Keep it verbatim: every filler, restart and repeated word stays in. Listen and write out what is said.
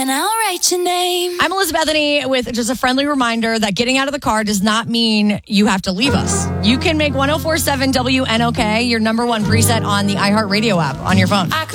And I'll write your name. I'm Elizabeth Bethany with just a friendly reminder that getting out of the car does not mean you have to leave us. You can make one oh four point seven W N O K your number one preset on the iHeartRadio app on your phone.